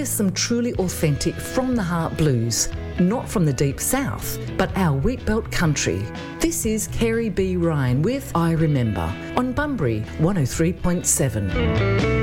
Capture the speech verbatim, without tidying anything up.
some truly authentic from the heart blues, not from the deep south, but our wheat belt country. This is Kerry B. Ryan with I Remember on Bunbury one oh three point seven.